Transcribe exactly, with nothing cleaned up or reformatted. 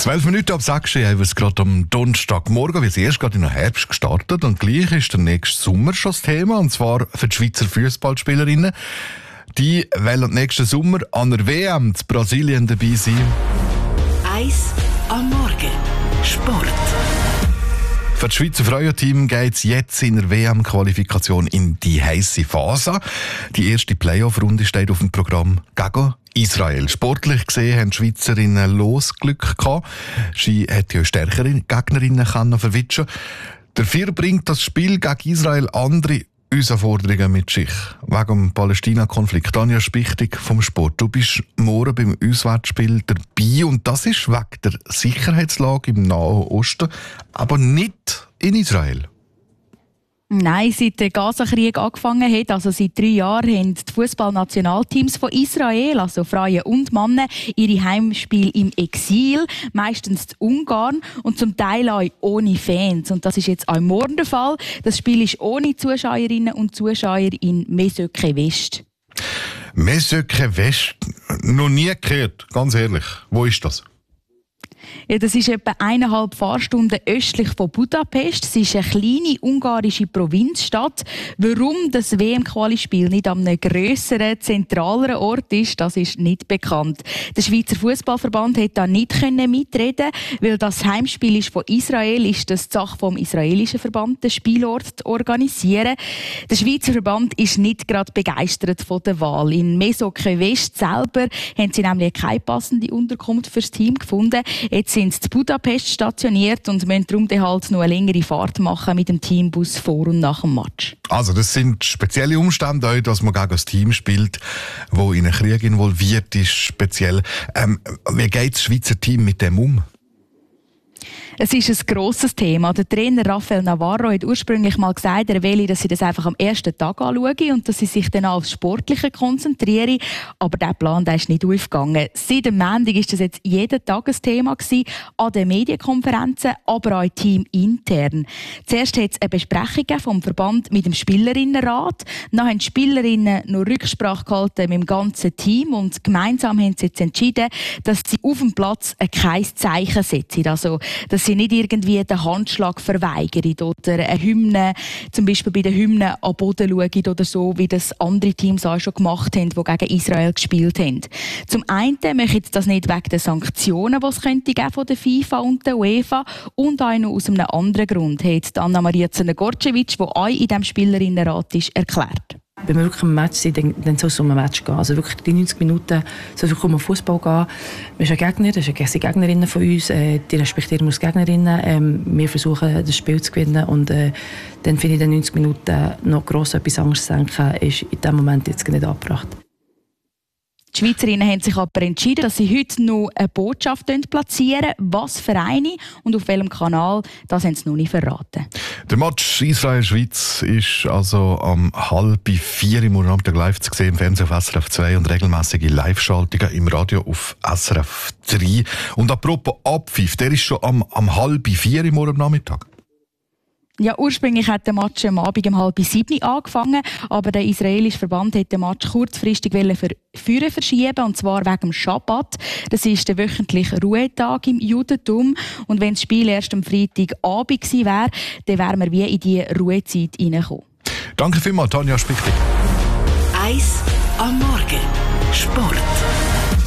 Zwölf Minuten ab sechs haben wir es gerade am Donnerstagmorgen, wie es erst gerade in den Herbst gestartet. Und gleich ist der nächste Sommer schon das Thema, und zwar für die Schweizer Fußballspielerinnen. Die wollen nächsten Sommer an der W M in Brasilien dabei sein. Eis am Morgen. Sport. Für das Schweizer Frauenteam geht es jetzt in der W M-Qualifikation in die heisse Phase. Die erste Playoff-Runde steht auf dem Programm gegen Israel. Sportlich gesehen haben die Schweizerinnen Losglück gehabt. Sie hätte ja stärkere Gegnerinnen können verwitschen. Dafür bringt das Spiel gegen Israel andere Herausforderungen mit sich. Wegen dem Palästina-Konflikt. Tanja Spichtig vom Sport. Du bist morgen beim Auswärtsspiel dabei, und das ist wegen der Sicherheitslage im Nahen Osten, aber nicht in Israel. Nein, seit der Gaza-Krieg angefangen hat, also seit drei Jahren, haben die Fußballnationalteams von Israel, also Frauen und Männer, ihre Heimspiele im Exil, meistens in Ungarn und zum Teil auch ohne Fans. Und das ist jetzt auch morgen der Fall. Das Spiel ist ohne Zuschauerinnen und Zuschauer in Mesöke West. Mesöke West? Noch nie gehört, ganz ehrlich. Wo ist das? Ja, das ist etwa eineinhalb Fahrstunden östlich von Budapest. Es ist eine kleine ungarische Provinzstadt. Warum das W M-Quali-Spiel nicht an einem grösseren, zentraleren Ort ist, das ist nicht bekannt. Der Schweizer Fußballverband hat da nicht mitreden, weil das Heimspiel ist von Israel, ist das die Sache vom israelischen Verband, den Spielort zu organisieren. Der Schweizer Verband ist nicht gerade begeistert von der Wahl. In Mesöke West selber haben sie nämlich keine passende Unterkunft fürs Team gefunden. Jetzt sind sie in Budapest stationiert und müssen darum dann halt noch eine längere Fahrt machen mit dem Teambus vor und nach dem Match. Also das sind spezielle Umstände, auch, dass man gegen ein Team spielt, das in einen Krieg involviert ist, speziell. Ähm, wie geht das Schweizer Team mit dem um? Es ist ein grosses Thema. Der Trainer Rafael Navarro hat ursprünglich mal gesagt, er will, dass sie das einfach am ersten Tag anschauen und dass sie sich dann aufs Sportliche konzentrieren. Aber dieser Plan der ist nicht aufgegangen. Seit dem Montag war das jetzt jeden Tag ein Thema gewesen, an den Medienkonferenzen, aber auch teamintern. Zuerst hat es eine Besprechung vom Verband mit dem Spielerinnenrat. Dann haben die Spielerinnen noch Rücksprache gehalten mit dem ganzen Team und gemeinsam haben sie jetzt entschieden, dass sie auf dem Platz kein Zeichen setzen. Also, dass sie nicht irgendwie den Handschlag verweigern oder eine Hymne, zum Beispiel bei den Hymnen an Boden schauen oder so, wie das andere Teams auch schon gemacht haben, die gegen Israel gespielt haben. Zum einen möchten sie das nicht wegen den Sanktionen, die es könnte geben von der FIFA und der UEFA, und auch noch aus einem anderen Grund, hat Anna-Maria Zrnogorcevic, die auch in diesem Spielerinnenrat ist, erklärt. Wenn wir wirklich im Match sind, dann, dann soll es um ein Match gehen. Also wirklich die neunzig Minuten soll es um den Fußball gehen. Wir sind ein Gegner, das sind Gegnerinnen von uns, äh, die respektieren wir als Gegnerinnen. Ähm, wir versuchen, das Spiel zu gewinnen, und äh, dann finde ich, in den neunzig Minuten noch gross etwas anderes zu denken, ist in diesem Moment jetzt nicht angebracht. Die Schweizerinnen haben sich aber entschieden, dass sie heute noch eine Botschaft platzieren. Was für eine und auf welchem Kanal, das haben sie noch nicht verraten. Der Match Israel-Schweiz ist also am halb vier im Nachmittag live zu sehen im Fernsehen auf S R F zwei und regelmäßige Live-Schaltungen im Radio auf S R F drei. Und apropos Abpfiff, der ist schon am, am halb vier im Nachmittag. Ja, ursprünglich hat der Match am Abend um halb sieben angefangen, aber der israelische Verband hat den Match kurzfristig für Führer verschieben, und zwar wegen dem Schabbat. Das ist der wöchentliche Ruhetag im Judentum, und wenn das Spiel erst am Freitagabend gewesen wäre, dann wären wir wie in die Ruhezeit reingekommen. Danke vielmals, Tanja Spichtig. Eis am Morgen. Sport.